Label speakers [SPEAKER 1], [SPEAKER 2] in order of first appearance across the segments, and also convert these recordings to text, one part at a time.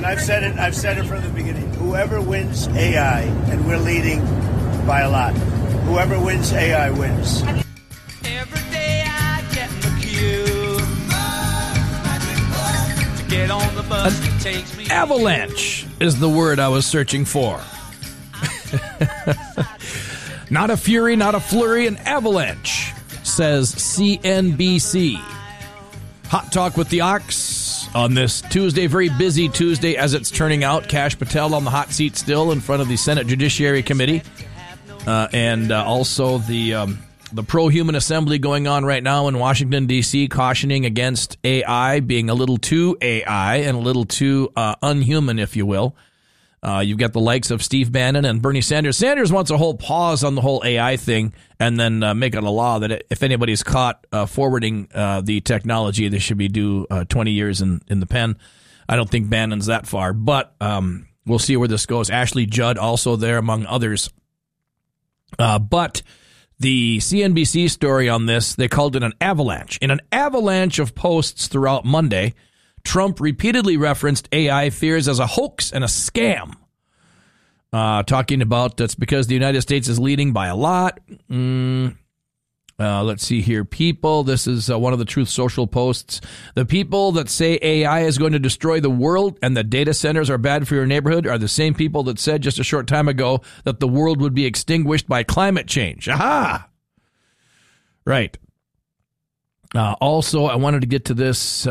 [SPEAKER 1] And I've said it from the beginning. Whoever wins AI, and we're leading by a lot. Whoever wins AI wins.
[SPEAKER 2] Every day I get in the queue to get on the bus that takes me.
[SPEAKER 3] Avalanche is the word I was searching for. Not a fury, not a flurry, an avalanche, says CNBC. Hot Talk with the Ox on this Tuesday, very busy Tuesday as it's turning out. Kash Patel on the hot seat still in front of the Senate Judiciary Committee. And also the pro-human assembly going on right now in Washington, D.C., cautioning against AI being a little too AI and a little too unhuman, if you will. You've got the likes of Steve Bannon and Bernie Sanders. Sanders wants a whole pause on the whole AI thing and then make it a law that if anybody's caught forwarding the technology, they should be due 20 years in the pen. I don't think Bannon's that far, but we'll see where this goes. Ashley Judd also there, among others. But the CNBC story on this, they called it an avalanche. In an avalanche of posts throughout Monday, Trump repeatedly referenced AI fears as a hoax and a scam. Talking about that's because the United States is leading by a lot. Let's see here. People, this is one of the Truth Social posts. The people that say AI is going to destroy the world and that data centers are bad for your neighborhood are the same people that said just a short time ago that the world would be extinguished by climate change. Aha! Right. Also, I wanted to get to this.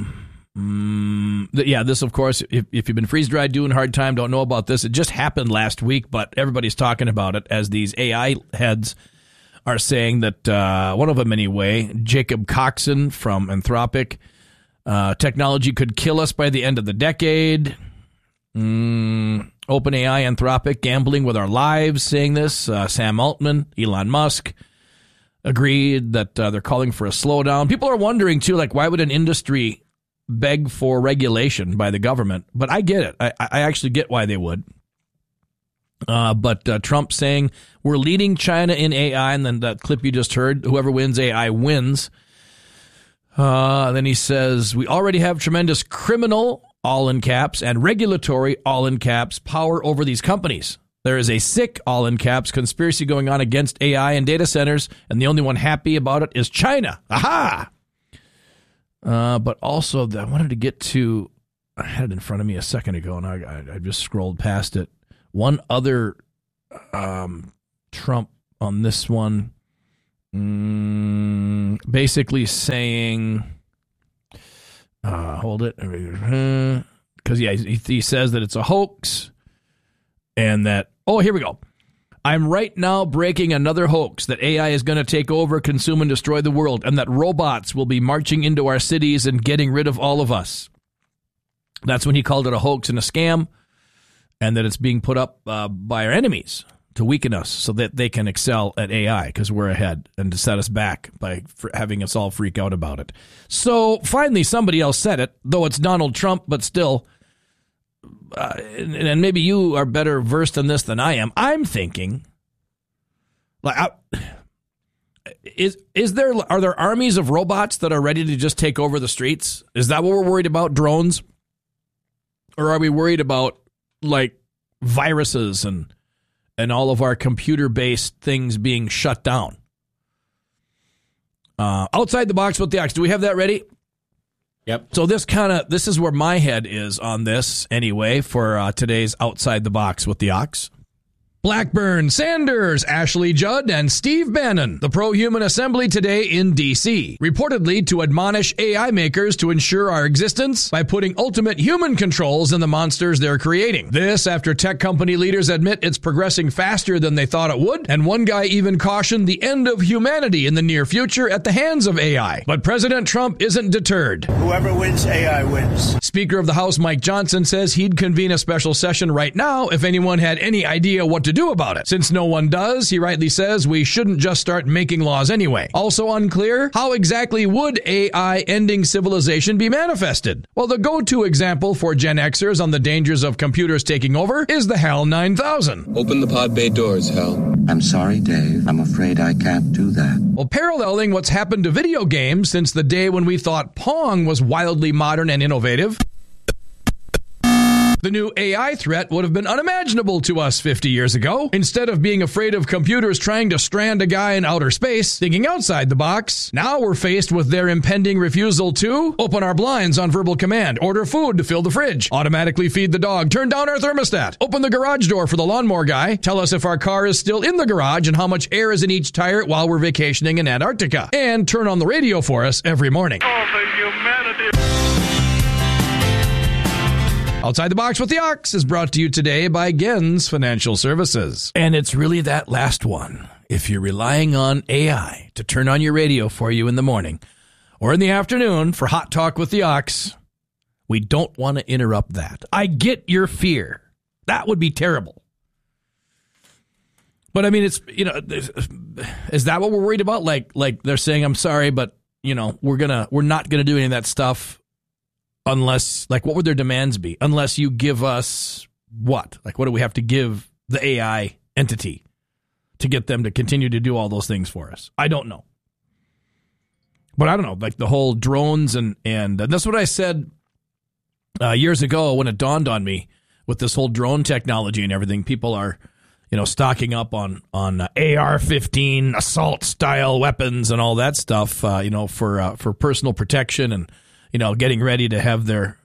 [SPEAKER 3] This, of course, if you've been freeze-dried doing hard time, don't know about this. It just happened last week, but everybody's talking about it as these AI heads are saying that, one of them anyway, Jacob Coxon from Anthropic, technology could kill us by the end of the decade. OpenAI, Anthropic, gambling with our lives, saying this. Sam Altman, Elon Musk agreed that they're calling for a slowdown. People are wondering, too, like, why would an industry beg for regulation by the government? But I get it. I actually get why they would. But Trump saying we're leading China in AI, and then that clip you just heard, whoever wins AI wins. Then he says we already have tremendous criminal, all in caps, and regulatory, all in caps, power over these companies. There is a sick, all in caps, conspiracy going on against AI and data centers, and the only one happy about it is China. Aha! But also, I wanted to get to, I had it in front of me a second ago, and I just scrolled past it. One other Trump on this one, basically saying, hold it, because he says that it's a hoax, and that, here we go. I'm right now breaking another hoax that AI is going to take over, consume, and destroy the world, and that robots will be marching into our cities and getting rid of all of us. That's when he called it a hoax and a scam, and that it's being put up by our enemies to weaken us so that they can excel at AI because we're ahead, and to set us back by having us all freak out about it. So finally, somebody else said it, though it's Donald Trump, but still. And maybe you are better versed in this than I am. I'm thinking, like, are there armies of robots that are ready to just take over the streets? Is that what we're worried about? Drones, or are we worried about like viruses and all of our computer-based things being shut down? Outside the box with the Ox. Do we have that ready? Yep. So this is where my head is on this anyway for today's Outside the Box with the Ox. Blackburn, Sanders, Ashley Judd, and Steve Bannon, the pro-human assembly today in D.C., reportedly to admonish AI makers to ensure our existence by putting ultimate human controls in the monsters they're creating. This after tech company leaders admit it's progressing faster than they thought it would, and one guy even cautioned the end of humanity in the near future at the hands of AI. But President Trump isn't deterred.
[SPEAKER 1] Whoever wins AI wins.
[SPEAKER 3] Speaker of the House Mike Johnson says he'd convene a special session right now if anyone had any idea what to do about it. Since no one does, he rightly says we shouldn't just start making laws anyway. Also unclear, how exactly would AI ending civilization be manifested? Well, the go-to example for Gen Xers on the dangers of computers taking over is the HAL 9000.
[SPEAKER 4] Open the pod bay doors, Hal.
[SPEAKER 5] I'm sorry, Dave. I'm afraid I can't do that.
[SPEAKER 3] Well, paralleling what's happened to video games since the day when we thought Pong was wildly modern and innovative. The new AI threat would have been unimaginable to us 50 years ago. Instead of being afraid of computers trying to strand a guy in outer space, thinking outside the box, now we're faced with their impending refusal to open our blinds on verbal command, order food to fill the fridge, automatically feed the dog, turn down our thermostat, open the garage door for the lawnmower guy, tell us if our car is still in the garage and how much air is in each tire while we're vacationing in Antarctica, and turn on the radio for us every morning.
[SPEAKER 4] Oh, the humanity.
[SPEAKER 3] Outside the Box with the Ox is brought to you today by Gens Financial Services. And it's really that last one. If you're relying on AI to turn on your radio for you in the morning or in the afternoon for Hot Talk with the Ox, we don't want to interrupt that. I get your fear. That would be terrible. But I mean, it's, you know, is that what we're worried about? Like they're saying, I'm sorry, but you know, we're not gonna do any of that stuff unless, like, what would their demands be? Unless you give us what? Like, what do we have to give the AI entity to get them to continue to do all those things for us? I don't know. But I don't know, like the whole drones and that's what I said years ago when it dawned on me with this whole drone technology and everything. People are, you know, stocking up on AR-15 assault style weapons and all that stuff, you know, for personal protection and, you know, getting ready to have their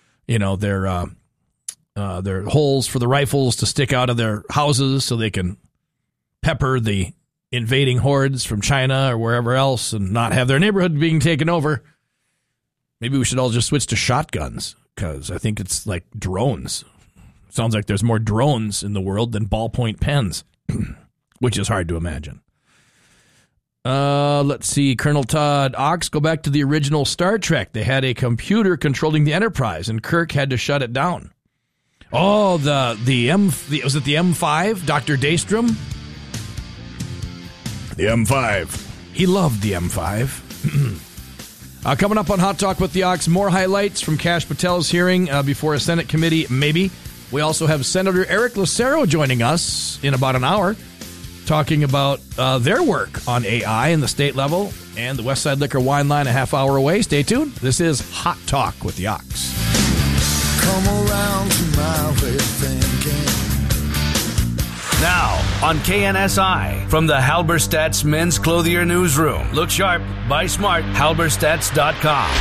[SPEAKER 3] holes for the rifles to stick out of their houses so they can pepper the invading hordes from China or wherever else and not have their neighborhood being taken over. Maybe we should all just switch to shotguns because I think it's like drones. Sounds like there's more drones in the world than ballpoint pens, which is hard to imagine. Let's see. Colonel Todd Ox, go back to the original Star Trek. They had a computer controlling the Enterprise, and Kirk had to shut it down. Oh, was it the M5? Dr. Daystrom? The M5. He loved the M5. Coming up on Hot Talk with the Ox, more highlights from Kash Patel's hearing before a Senate committee, maybe. We also have Senator Eric Lucero joining us in about an hour, talking about their work on AI in the state level, and the Westside Liquor Wine Line a half hour away. Stay tuned. This is Hot Talk with the Ox.
[SPEAKER 6] Come around to my way of thinking.
[SPEAKER 7] Now, on KNSI, from the Halberstadt's Men's Clothier Newsroom. Look sharp, buy smart, halberstadts.com.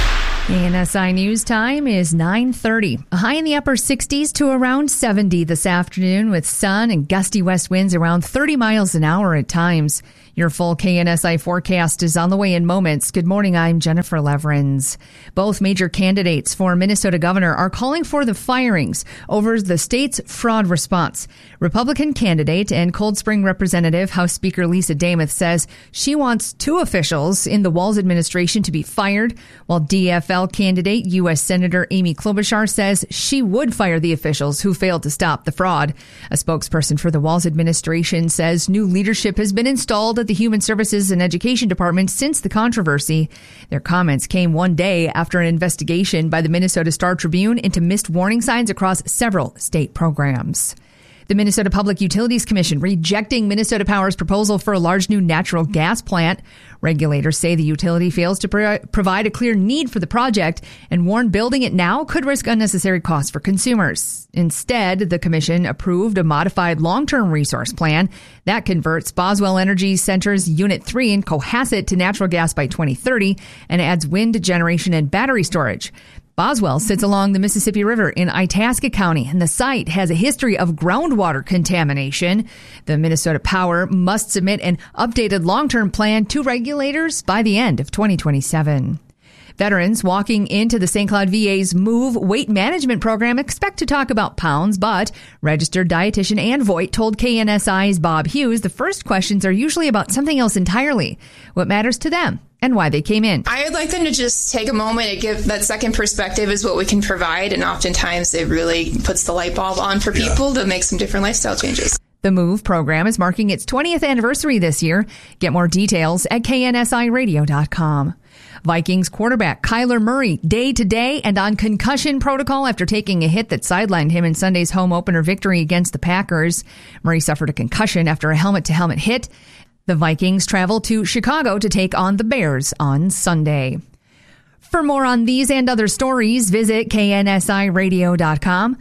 [SPEAKER 8] KNSI News Time is 9:30. A high in the upper 60s to around 70 this afternoon with sun and gusty west winds around 30 miles an hour at times. Your full KNSI forecast is on the way in moments. Good morning, I'm Jennifer Leverins. Both major candidates for Minnesota governor are calling for the firings over the state's fraud response. Republican candidate and Cold Spring representative House Speaker Lisa Damuth says she wants 2 officials in the Walz administration to be fired, while DFL candidate U.S. Senator Amy Klobuchar says she would fire the officials who failed to stop the fraud. A spokesperson for the Walz administration says new leadership has been installed at the Human Services and Education Department since the controversy. Their comments came one day after an investigation by the Minnesota Star Tribune into missed warning signs across several state programs. The Minnesota Public Utilities Commission rejecting Minnesota Power's proposal for a large new natural gas plant. Regulators say the utility fails to provide a clear need for the project and warn building it now could risk unnecessary costs for consumers. Instead, the commission approved a modified long-term resource plan that converts Boswell Energy Center's Unit 3 in Cohasset to natural gas by 2030 and adds wind generation and battery storage. Boswell sits along the Mississippi River in Itasca County, and the site has a history of groundwater contamination. The Minnesota Power must submit an updated long-term plan to regulators by the end of 2027. Veterans walking into the St. Cloud VA's Move Weight Management Program expect to talk about pounds, but registered dietitian Ann Voigt told KNSI's Bob Hughes the first questions are usually about something else entirely, what matters to them and why they came in.
[SPEAKER 9] I would like them to just take a moment and give that second perspective is what we can provide, and oftentimes it really puts the light bulb on for people to make some different lifestyle changes.
[SPEAKER 8] The MOVE program is marking its 20th anniversary this year. Get more details at KNSIRadio.com. Vikings quarterback Kyler Murray day-to-day and on concussion protocol after taking a hit that sidelined him in Sunday's home opener victory against the Packers. Murray suffered a concussion after a helmet-to-helmet hit. The Vikings travel to Chicago to take on the Bears on Sunday. For more on these and other stories, visit KNSIRadio.com.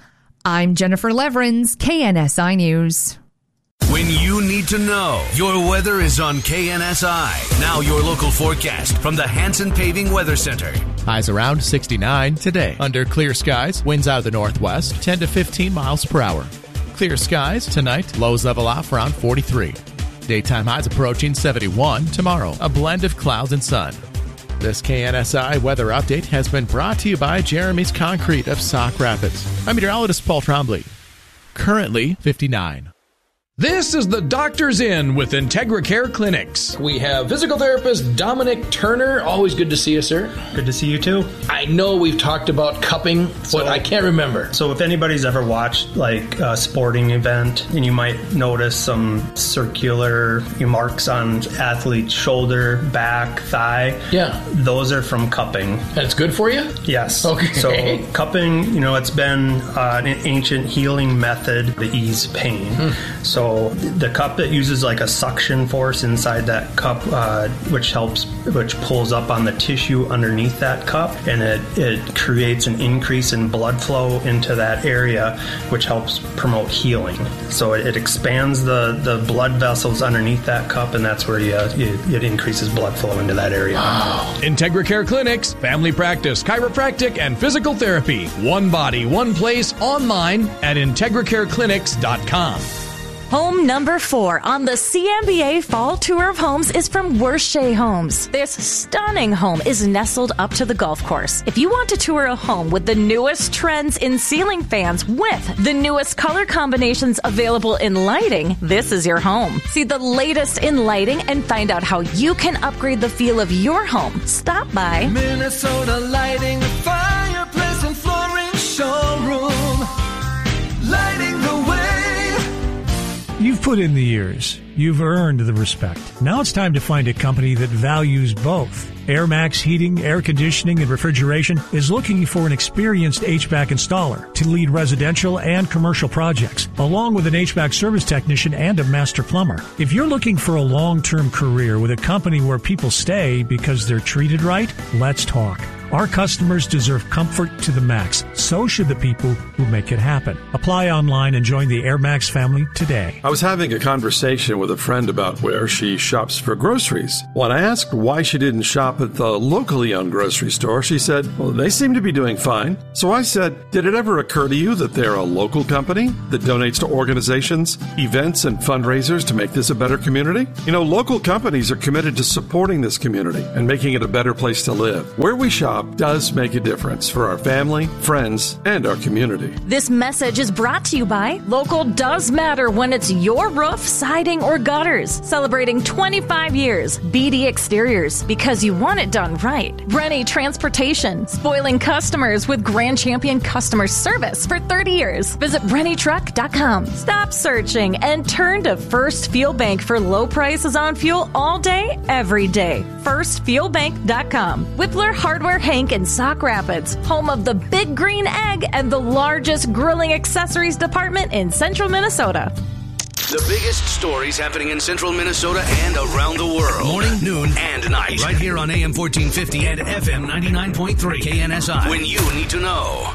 [SPEAKER 8] I'm Jennifer Leverins, KNSI News.
[SPEAKER 7] When you need to know, your weather is on KNSI. Now your local forecast from the Hanson Paving Weather Center.
[SPEAKER 4] Highs around 69 today. Under clear skies, winds out of the northwest, 10 to 15 miles per hour. Clear skies tonight, lows level off around 43. Daytime highs approaching 71 tomorrow. A blend of clouds and sun. This KNSI weather update has been brought to you by Jeremy's Concrete of Sauk Rapids. I'm meteorologist Paul Trombley. Currently 59.
[SPEAKER 3] This is the Doctor's Inn with Integra Care Clinics. We have physical therapist Dominic Turner. Always good to see you, sir.
[SPEAKER 10] Good to see you, too.
[SPEAKER 3] I know we've talked about cupping, but I can't remember.
[SPEAKER 10] So if anybody's ever watched like a sporting event, and you might notice some circular marks on athlete's shoulder, back, thigh.
[SPEAKER 3] Yeah.
[SPEAKER 10] Those are from cupping.
[SPEAKER 3] And it's good for you?
[SPEAKER 10] Yes.
[SPEAKER 3] Okay.
[SPEAKER 10] So cupping, it's been an ancient healing method to ease pain. So the cup, it uses like a suction force inside that cup, which pulls up on the tissue underneath that cup, and it creates an increase in blood flow into that area, which helps promote healing. So it expands the blood vessels underneath that cup, and that's where it increases blood flow into that area.
[SPEAKER 3] Wow. Integra Care Clinics, family practice, chiropractic, and physical therapy. One body, one place, online at IntegraCareClinics.com.
[SPEAKER 11] Home number 4 on the CMBA Fall Tour of Homes is from Worshey Homes. This stunning home is nestled up to the golf course. If you want to tour a home with the newest trends in ceiling fans with the newest color combinations available in lighting, this is your home. See the latest in lighting and find out how you can upgrade the feel of your home. Stop by
[SPEAKER 6] Minnesota Lighting, the fireplace and flooring showroom. Lighting the way.
[SPEAKER 12] You've put in the years. You've earned the respect. Now it's time to find a company that values both. AirMax Heating, Air Conditioning, and Refrigeration is looking for an experienced HVAC installer to lead residential and commercial projects, along with an HVAC service technician and a master plumber. If you're looking for a long-term career with a company where people stay because they're treated right, let's talk. Our customers deserve comfort to the max. So should the people who make it happen. Apply online and join the AirMax family today.
[SPEAKER 13] I was having a conversation with a friend about where she shops for groceries. When I asked why she didn't shop at the locally owned grocery store, she said, well, they seem to be doing fine. So I said, did it ever occur to you that they're a local company that donates to organizations, events, and fundraisers to make this a better community? Local companies are committed to supporting this community and making it a better place to live. Where we shop does make a difference for our family, friends, and our community.
[SPEAKER 11] This message is brought to you by Local Does Matter when it's your roof, siding, or gutters. Celebrating 25 years. BD Exteriors, because you want it done right. Rennie Transportation, spoiling customers with Grand Champion customer service for 30 years. Visit RennieTruck.com. Stop searching and turn to First Fuel Bank for low prices on fuel all day, every day. FirstFuelBank.com. Whippler Hardware Hank in Sauk Rapids, home of the Big Green Egg and the largest grilling accessories department in central Minnesota.
[SPEAKER 7] The biggest stories happening in central Minnesota and around the world. Morning, noon, and night. Right here on AM 1450 and FM 99.3 KNSI. When you need to know.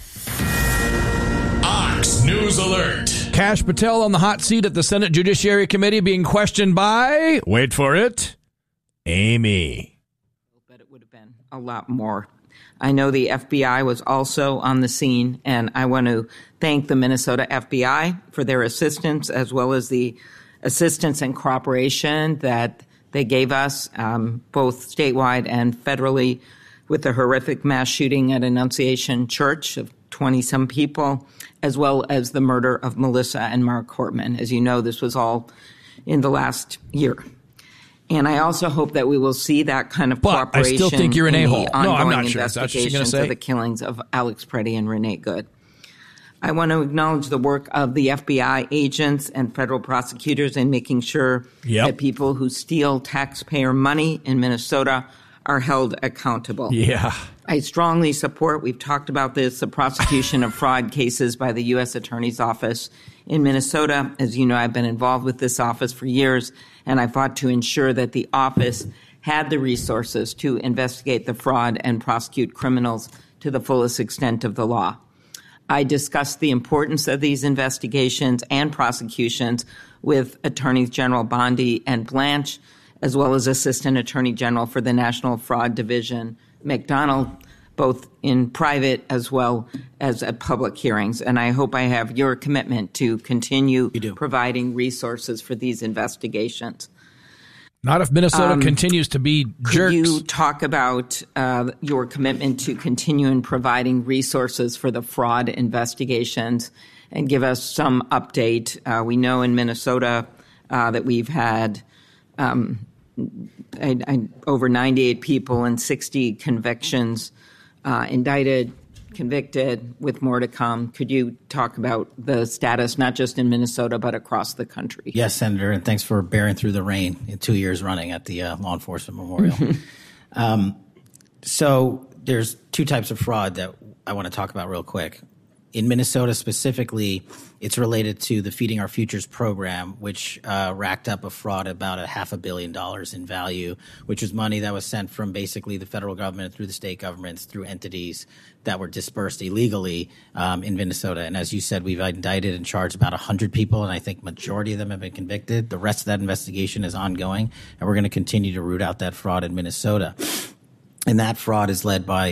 [SPEAKER 3] Ox News Alert. Kash Patel on the hot seat at the Senate Judiciary Committee being questioned by, wait for it, Amy.
[SPEAKER 14] A lot more. I know the FBI was also on the scene, and I want to thank the Minnesota FBI for their assistance, as well as the assistance and cooperation that they gave us, both statewide and federally, with the horrific mass shooting at Annunciation Church of 20-some people, as well as the murder of Melissa and Mark Hortman. As you know, this was all in the last year. And I also hope that we will see that kind of cooperation.
[SPEAKER 3] I still think you're an a-hole.
[SPEAKER 14] No,
[SPEAKER 3] I'm not sure.
[SPEAKER 14] Investigations of the killings of Alex Preddy and Renee Good. I want to acknowledge the work of the FBI agents and federal prosecutors in making sure that people who steal taxpayer money in Minnesota are held accountable.
[SPEAKER 3] Yeah.
[SPEAKER 14] I strongly support, we've talked about this, the prosecution of fraud cases by the U.S. Attorney's Office in Minnesota. As you know, I've been involved with this office for years, and I fought to ensure that the office had the resources to investigate the fraud and prosecute criminals to the fullest extent of the law. I discussed the importance of these investigations and prosecutions with Attorneys General Bondi and Blanche, as well as Assistant Attorney General for the National Fraud Division, McDonald, both in private as well as at public hearings. And I hope I have your commitment to continue providing resources for these investigations.
[SPEAKER 3] Not if Minnesota continues to be jerks.
[SPEAKER 14] Could you talk about your commitment to continue in providing resources for the fraud investigations and give us some update? We know in Minnesota that we've had over 98 people and 60 convictions indicted, convicted, with more to come. Could you talk about the status, not just in Minnesota, but across the country?
[SPEAKER 15] Yes, Senator, and thanks for bearing through the rain in 2 years running at the Law Enforcement Memorial. So there's two types of fraud that I want to talk about real quick. In Minnesota specifically, it's related to the Feeding Our Futures program, which racked up a fraud about $500 million in value, which was money that was sent from basically the federal government through the state governments, through entities that were dispersed illegally in Minnesota. And as you said, we've indicted and charged about 100 people, and I think majority of them have been convicted. The rest of that investigation is ongoing, and we're going to continue to root out that fraud in Minnesota. And that fraud is led by,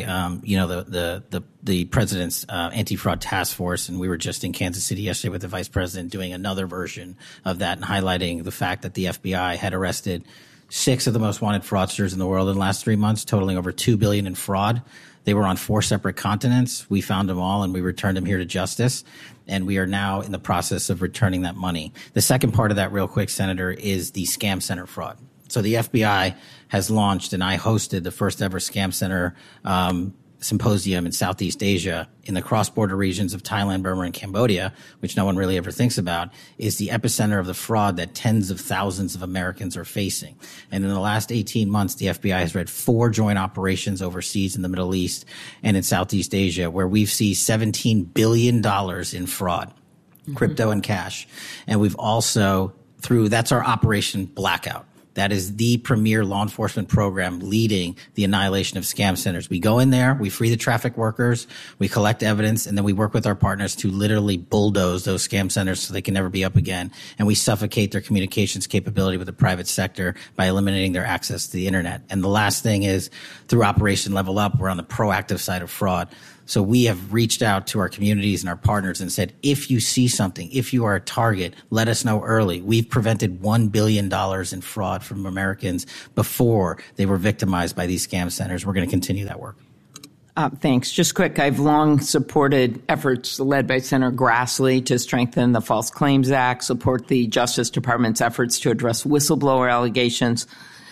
[SPEAKER 15] the president's anti-fraud task force. And we were just in Kansas City yesterday with the vice president doing another version of that and highlighting the fact that the FBI had arrested 6 of the most wanted fraudsters in the world in the last 3 months, totaling over $2 billion in fraud. They were on 4 separate continents. We found them all and we returned them here to justice. And we are now in the process of returning that money. The second part of that, real quick, Senator, is the Scam Center fraud. So the FBI has launched, and I hosted the first ever Scam Center symposium in Southeast Asia in the cross-border regions of Thailand, Burma, and Cambodia, which no one really ever thinks about, is the epicenter of the fraud that tens of thousands of Americans are facing. And in the last 18 months, the FBI has led 4 joint operations overseas in the Middle East and in Southeast Asia, where we've seen $17 billion in fraud, crypto and cash. And we've also, that's our Operation Blackout. That is the premier law enforcement program leading the annihilation of scam centers. We go in there, we free the traffic workers, we collect evidence, and then we work with our partners to literally bulldoze those scam centers so they can never be up again. And we suffocate their communications capability with the private sector by eliminating their access to the internet. And the last thing is, through Operation Level Up, we're on the proactive side of fraud. So we have reached out to our communities and our partners and said, if you see something, if you are a target, let us know early. We've prevented $1 billion in fraud from Americans before they were victimized by these scam centers. We're going to continue that work.
[SPEAKER 14] Thanks. Just quick, I've long supported efforts led by Senator Grassley to strengthen the False Claims Act, support the Justice Department's efforts to address whistleblower allegations.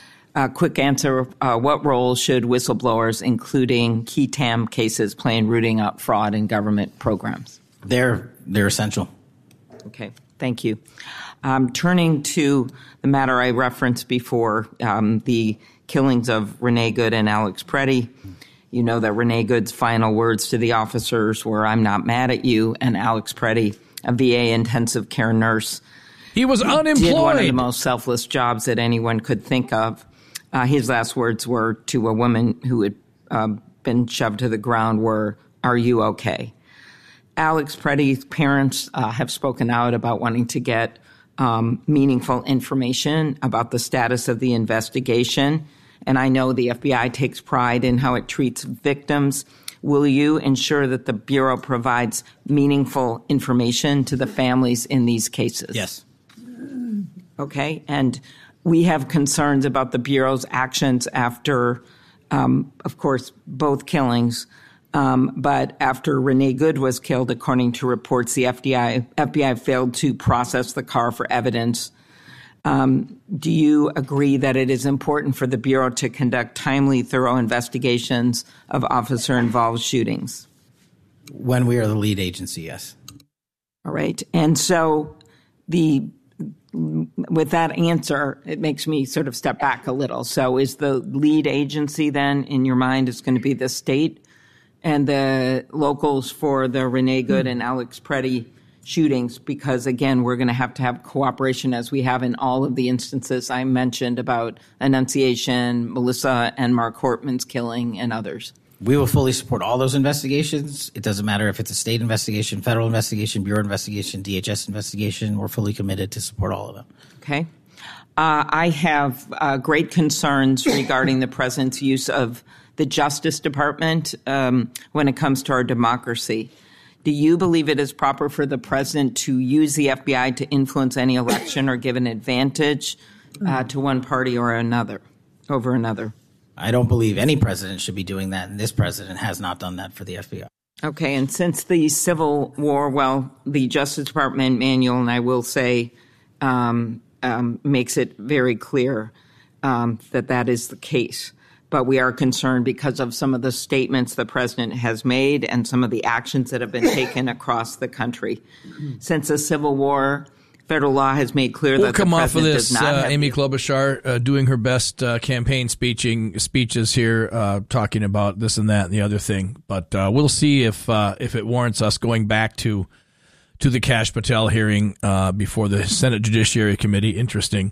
[SPEAKER 14] Quick answer, what role should whistleblowers, including key TAM cases, play in rooting out fraud in government programs?
[SPEAKER 15] They're essential.
[SPEAKER 14] Okay, thank you. Turning to the matter I referenced before, the killings of Renee Good and Alex Preddy. You know that Renee Good's final words to the officers were, "I'm not mad at you," and Alex Preddy, a VA intensive care nurse,
[SPEAKER 3] he was unemployed.
[SPEAKER 14] Did one of the most selfless jobs that anyone could think of. His last words were to a woman who had been shoved to the ground were, "Are you okay?" Alex Preddy's parents have spoken out about wanting to get meaningful information about the status of the investigation. And I know the FBI takes pride in how it treats victims. Will you ensure that the Bureau provides meaningful information to the families in these cases?
[SPEAKER 15] Yes.
[SPEAKER 14] Okay. And we have concerns about the Bureau's actions after, of course, both killings. But after Renee Good was killed, according to reports, the FBI failed to process the car for evidence. Do you agree that it is important for the Bureau to conduct timely, thorough investigations of officer-involved shootings?
[SPEAKER 15] When we are the lead agency, yes.
[SPEAKER 14] All right. And so with that answer, it makes me sort of step back a little. So is the lead agency then, in your mind, is going to be the state and the locals for the Renee Good and Alex Preddy shootings? Because, again, we're going to have cooperation as we have in all of the instances I mentioned about Annunciation, Melissa and Mark Hortman's killing, and others.
[SPEAKER 15] We will fully support all those investigations. It doesn't matter if it's a state investigation, federal investigation, Bureau investigation, DHS investigation. We're fully committed to support all of them.
[SPEAKER 14] Okay. I have great concerns regarding the president's use of the Justice Department when it comes to our democracy. Do you believe it is proper for the president to use the FBI to influence any election or give an advantage to one party or another over another?
[SPEAKER 15] I don't believe any president should be doing that, and this president has not done that for the FBI.
[SPEAKER 14] Okay, and since the Civil War, the Justice Department manual, and I will say, makes it very clear that is the case. But we are concerned because of some of the statements the president has made and some of the actions that have been taken across the country. Since the Civil War, federal law has made clear that the president does not have...
[SPEAKER 3] We'll come off of this, Amy Klobuchar doing her best campaign speeches here, talking about this and that and the other thing. But we'll see if it warrants us going back to the Kash Patel hearing before the Senate Judiciary Committee. Interesting.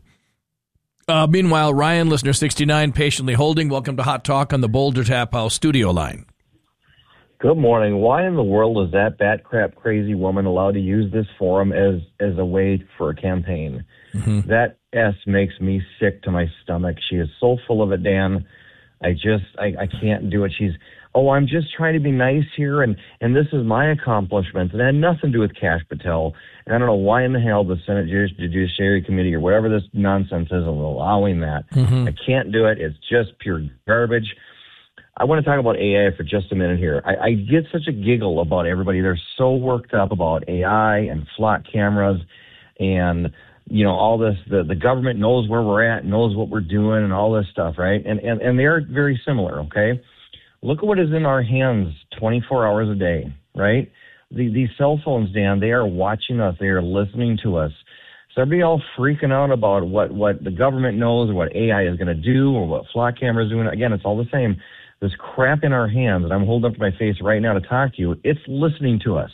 [SPEAKER 3] Meanwhile, Ryan, listener 69, patiently holding. Welcome to Hot Talk on the Boulder Tap House studio line.
[SPEAKER 16] Good morning. Why in the world is that bat crap crazy woman allowed to use this forum as a way for a campaign? Mm-hmm. That S makes me sick to my stomach. She is so full of it, Dan. I can't do it. I'm just trying to be nice here, and this is my accomplishments. And it had nothing to do with Kash Patel. And I don't know why in the hell the Senate Judiciary Committee or whatever this nonsense is allowing that. Mm-hmm. I can't do it. It's just pure garbage. I want to talk about AI for just a minute here. I get such a giggle about everybody. They're so worked up about AI and flock cameras and, all this. The government knows where we're at, knows what we're doing and all this stuff, right? And they are very similar, okay? Look at what is in our hands 24 hours a day, right? These cell phones, Dan, they are watching us. They are listening to us. So everybody all freaking out about what the government knows or what AI is going to do or what flock camera is doing. Again, it's all the same. This crap in our hands that I'm holding up to my face right now to talk to you, it's listening to us.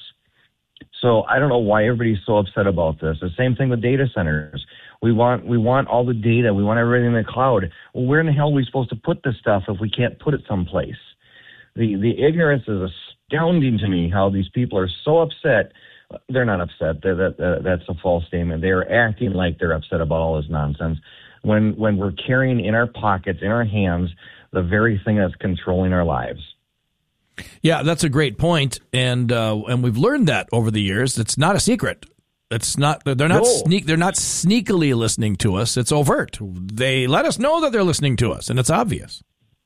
[SPEAKER 16] So I don't know why everybody's so upset about this. The same thing with data centers. We want all the data. We want everything in the cloud. Well, where in the hell are we supposed to put this stuff if we can't put it someplace? The ignorance is astounding to me how these people are so upset. They're not upset. That's a false statement. They're acting like they're upset about all this nonsense when we're carrying in our pockets, in our hands, the very thing that's controlling our lives.
[SPEAKER 3] Yeah, that's a great point, and we've learned that over the years. It's not a secret. It's not. They're not sneakily listening to us. It's overt. They let us know that they're listening to us, and it's obvious.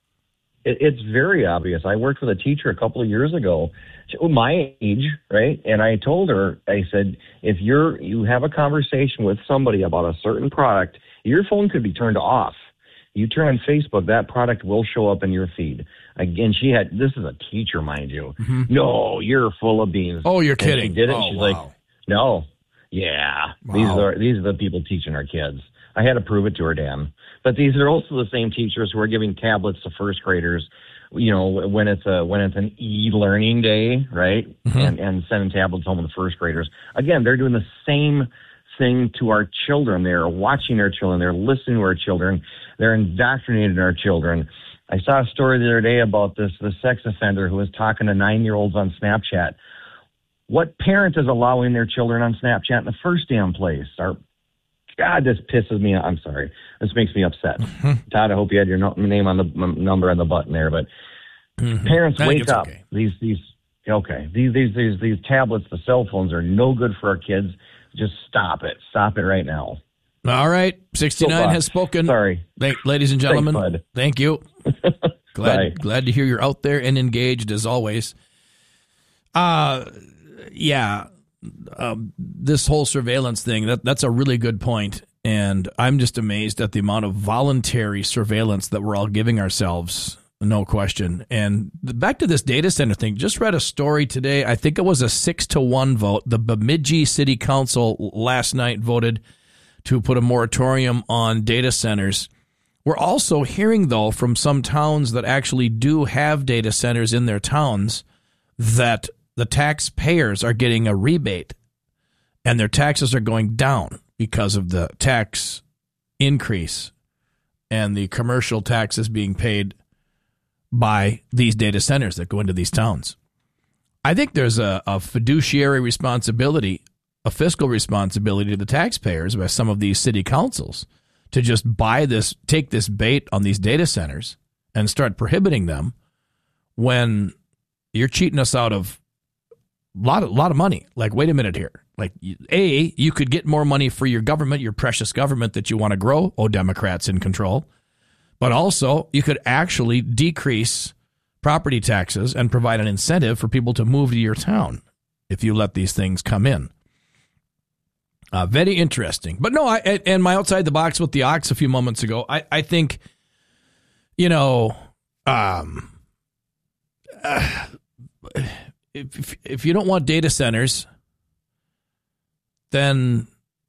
[SPEAKER 16] It's very obvious. I worked with a teacher a couple of years ago, my age, right? And I told her, I said, if you have a conversation with somebody about a certain product, your phone could be turned off. You turn on Facebook, that product will show up in your feed. Again, this is a teacher, mind you. Mm-hmm. No, you're full of beans.
[SPEAKER 3] Oh, you're kidding.
[SPEAKER 16] And she did it. She's like, no. Yeah. Wow. These are the people teaching our kids. I had to prove it to her, Dan. But these are also the same teachers who are giving tablets to first graders, when it's an e-learning day, right? Mm-hmm. And sending tablets home to the first graders. Again, they're doing the same thing to our children. They're watching our children. They're listening to our children. They're indoctrinating our children. I saw a story the other day about the sex offender who was talking to 9-year-olds on Snapchat. What parent is allowing their children on Snapchat in the first damn place? God, this pisses me off. I'm sorry. This makes me upset. Mm-hmm. Todd, I hope you had your name on the number on the button there. But parents, wake up. Okay. These tablets, the cell phones are no good for our kids. Just stop it. Stop it right now.
[SPEAKER 3] All right. 69 has spoken.
[SPEAKER 16] Sorry.
[SPEAKER 3] Ladies and gentlemen,
[SPEAKER 16] thanks,
[SPEAKER 3] thank you. Glad to hear you're out there and engaged as always. This whole surveillance thing, that's a really good point. And I'm just amazed at the amount of voluntary surveillance that we're all giving ourselves. No question. And back to this data center thing, just read a story today. I think it was a 6-1 vote. The Bemidji City Council last night voted to put a moratorium on data centers. We're also hearing, though, from some towns that actually do have data centers in their towns that the taxpayers are getting a rebate and their taxes are going down because of the tax increase and the commercial taxes being paid by these data centers that go into these towns. I think there's a fiduciary responsibility, a fiscal responsibility to the taxpayers by some of these city councils to just take this bait on these data centers and start prohibiting them when you're cheating us out of a lot of money. Like, wait a minute here. Like, you could get more money for your government, your precious government that you want to grow, Democrats in control. But also, you could actually decrease property taxes and provide an incentive for people to move to your town if you let these things come in. Very interesting. But no, and my outside the box with the Ox a few moments ago, I think, if you don't want data centers, then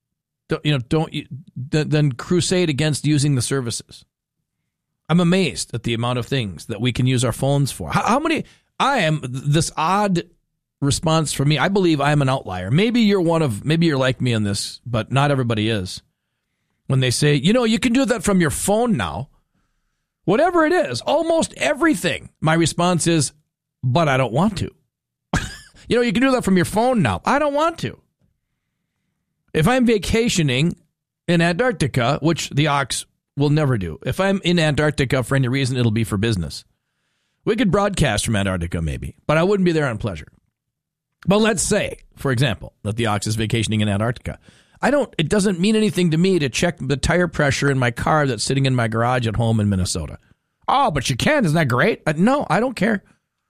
[SPEAKER 3] then crusade against using the services. I'm amazed at the amount of things that we can use our phones for. How many? This odd response from me. I believe I'm an outlier. Maybe you're like me in this, but not everybody is. When they say, you can do that from your phone now, whatever it is, almost everything. My response is, but I don't want to. You can do that from your phone now. I don't want to. If I'm vacationing in Antarctica, which the Ox will never do. If I'm in Antarctica for any reason, it'll be for business. We could broadcast from Antarctica maybe, but I wouldn't be there on pleasure. But let's say, for example, that the Ox is vacationing in Antarctica. It doesn't mean anything to me to check the tire pressure in my car that's sitting in my garage at home in Minnesota. Oh, but you can. Isn't that great? No, I don't care.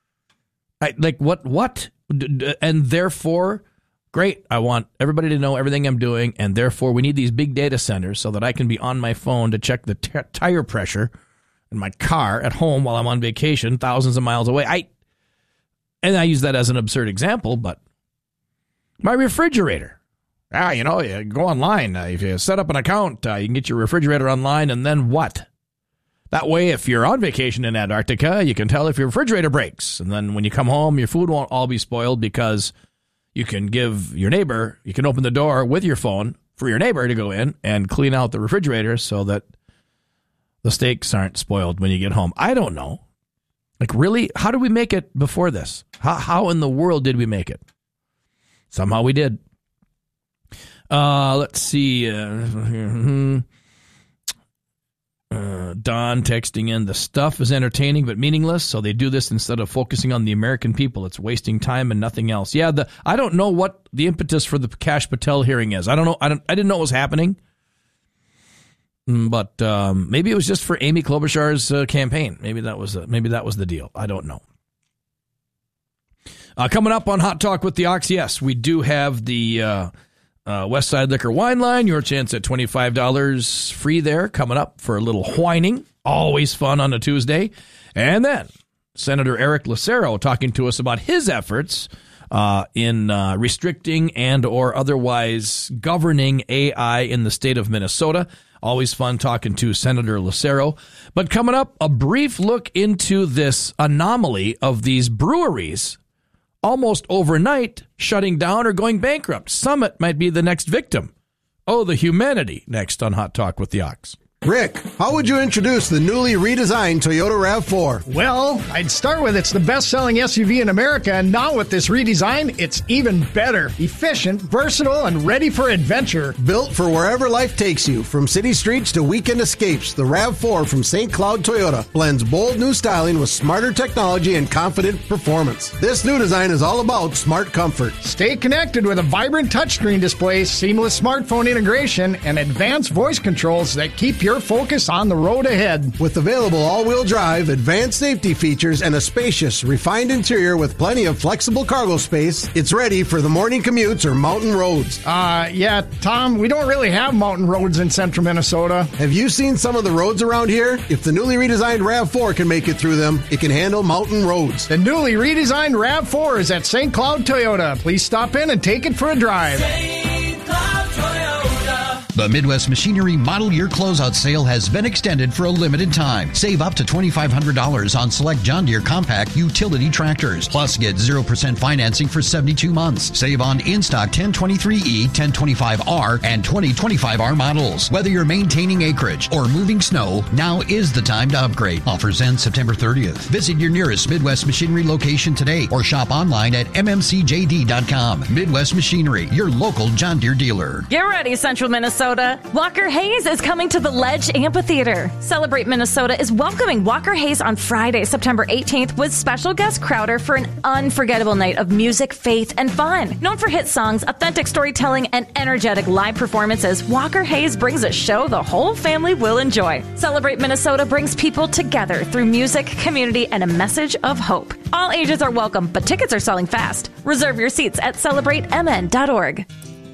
[SPEAKER 3] What? And therefore, great. I want everybody to know everything I'm doing, and therefore we need these big data centers so that I can be on my phone to check the tire pressure in my car at home while I'm on vacation thousands of miles away. I use that as an absurd example, but my refrigerator. You go online. If you set up an account, you can get your refrigerator online, and then what? That way, if you're on vacation in Antarctica, you can tell if your refrigerator breaks. And then when you come home, your food won't all be spoiled because you can give your neighbor, you can open the door with your phone for your neighbor to go in and clean out the refrigerator so that the steaks aren't spoiled when you get home. I don't know. Really? How did we make it before this? How in the world did we make it? Somehow we did. Let's see. Don texting in, the stuff is entertaining but meaningless, so they do this instead of focusing on the American people. It's wasting time and nothing else. Yeah, I don't know what the impetus for the Kash Patel hearing is. I don't know. I didn't know it was happening. But maybe it was just for Amy Klobuchar's campaign. Maybe that was the deal. I don't know. Coming up on Hot Talk with the Ox, yes, we do have the Westside Liquor Wine Line. Your chance at $25 free there coming up for a little whining. Always fun on a Tuesday. And then Senator Eric Lucero talking to us about his efforts in restricting and or otherwise governing AI in the state of Minnesota. Always fun talking to Senator Lucero. But coming up, a brief look into this anomaly of these breweries almost overnight shutting down or going bankrupt. Summit might be the next victim. Oh, the humanity, next on Hot Talk with the Ox.
[SPEAKER 17] Rick, how would you introduce the newly redesigned Toyota RAV4?
[SPEAKER 18] Well, I'd start with it's the best-selling SUV in America, and now with this redesign, it's even better. Efficient, versatile, and ready for adventure.
[SPEAKER 17] Built for wherever life takes you, from city streets to weekend escapes, the RAV4 from St. Cloud Toyota blends bold new styling with smarter technology and confident performance. This new design is all about smart comfort.
[SPEAKER 18] Stay connected with a vibrant touchscreen display, seamless smartphone integration, and advanced voice controls that keep your focus on the road ahead.
[SPEAKER 17] With available all-wheel drive, advanced safety features, and a spacious, refined interior with plenty of flexible cargo space, it's ready for the morning commutes or mountain roads.
[SPEAKER 18] Yeah, Tom, we don't really have mountain roads in central Minnesota.
[SPEAKER 17] Have you seen some of the roads around here? If the newly redesigned RAV4 can make it through them, it can handle mountain roads.
[SPEAKER 18] The newly redesigned RAV4 is at St. Cloud Toyota. Please stop in and take it for a drive.
[SPEAKER 2] St. Cloud Toyota.
[SPEAKER 19] The Midwest Machinery Model Year Closeout Sale has been extended for a limited time. Save up to $2,500 on select John Deere compact utility tractors. Plus, get 0% financing for 72 months. Save on in-stock 1023E, 1025R, and 2025R models. Whether you're maintaining acreage or moving snow, now is the time to upgrade. Offers end September 30th. Visit your nearest Midwest Machinery location today or shop online at mmcjd.com. Midwest Machinery, your local John Deere dealer.
[SPEAKER 11] Get ready, Central Minnesota. Walker Hayes is coming to the Ledge Amphitheater. Celebrate Minnesota is welcoming Walker Hayes on Friday, September 18th with special guest Crowder for an unforgettable night of music, faith, and fun. Known for hit songs, authentic storytelling, and energetic live performances, Walker Hayes brings a show the whole family will enjoy. Celebrate Minnesota brings people together through music, community, and a message of hope. All ages are welcome, but tickets are selling fast. Reserve your seats at celebratemn.org.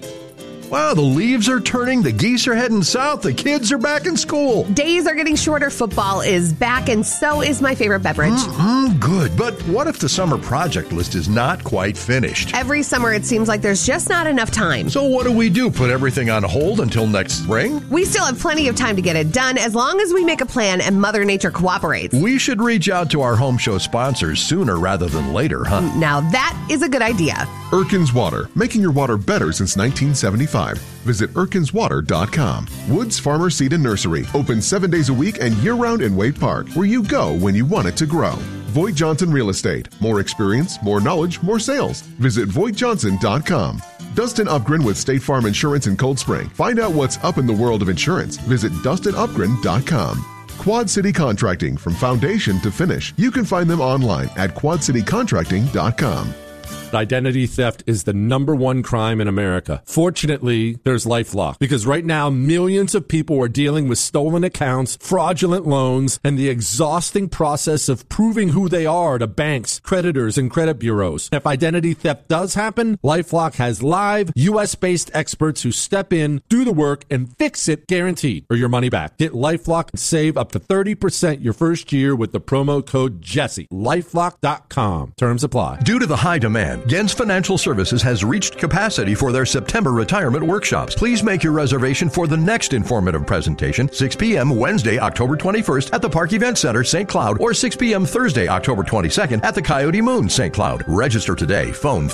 [SPEAKER 20] Wow, the leaves are turning, the geese are heading south, the kids are back in school.
[SPEAKER 21] Days are getting shorter, football is back, and so is my favorite beverage.
[SPEAKER 20] Good, but what if the summer project list is not quite finished?
[SPEAKER 21] Every summer it seems like there's just not enough time.
[SPEAKER 20] So what do? Put everything on hold until next spring?
[SPEAKER 21] We still have plenty of time to get it done as long as we make a plan and Mother Nature cooperates.
[SPEAKER 20] We should reach out to our home show sponsors sooner rather than later, huh?
[SPEAKER 21] Now that is a good idea.
[SPEAKER 22] Erkin's Water, making your water better since 1975. Visit erkinswater.com. Woods Farmer Seed and Nursery, open 7 days a week and year-round in Wade Park, where you go when you want it to grow. Voigt Johnson Real Estate, more experience, more knowledge, more sales. Visit voigtjohnson.com. Dustin Upgren with State Farm Insurance in Cold Spring. Find out what's up in the world of insurance. Visit dustinupgren.com. Quad City Contracting, from foundation to finish. You can find them online at quadcitycontracting.com.
[SPEAKER 23] Identity theft is the #1 crime in America. Fortunately, there's LifeLock, because right now millions of people are dealing with stolen accounts, fraudulent loans, and the exhausting process of proving who they are to banks, creditors, and credit bureaus. If identity theft does happen, LifeLock has live US-based experts who step in, do the work, and fix it guaranteed, or your money back. Get LifeLock and save up to 30% your first year with the promo code Jesse. LifeLock.com. Terms apply.
[SPEAKER 20] Due to the high demand, Gens Financial Services has reached capacity for their September retirement workshops. Please make your reservation for the next informative presentation, 6 p.m. Wednesday, October 21st at the Park Event Center, St. Cloud, or 6 p.m. Thursday, October 22nd at the Coyote Moon, St. Cloud. Register today. Phone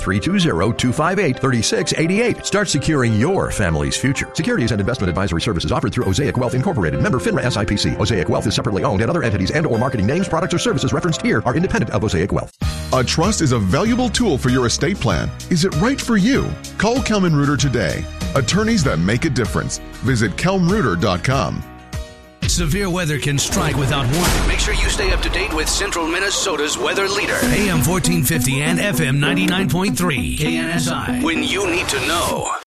[SPEAKER 20] 320-258-3688. Start securing your family's future. Securities and investment advisory services offered through Osaic Wealth Incorporated. Member FINRA SIPC. Osaic Wealth is separately owned, and other entities and or marketing names, products, or services referenced here are independent of Osaic Wealth.
[SPEAKER 22] A trust is a valuable tool for your estate plan. Is it right for you? Call Kelman Reuter today. Attorneys that make a difference. Visit kelmreuter.com.
[SPEAKER 7] Severe weather can strike without warning. Make sure you stay up to date with Central Minnesota's weather leader. AM 1450 and FM 99.3. KNSI. When you need to know.